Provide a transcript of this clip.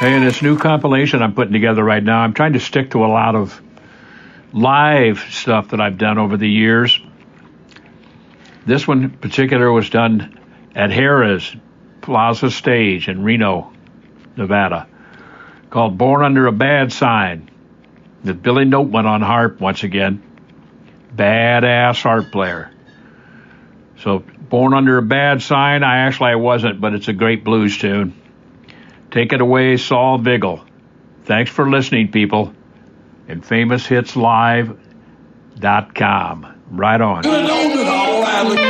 Hey, in this new compilation I'm putting together right now, I'm trying to stick to a lot of live stuff that I've done over the years. This one in particular was done at Harrah's Plaza Stage in Reno, Nevada, called Born Under a Bad Sign, with Billy Noteman on harp once again. Badass harp player. So, Born Under a Bad Sign, I wasn't, but it's a great blues tune. Take it away, Saul Vigil. Thanks for listening, people. And FamousHitsLive.com. Right on.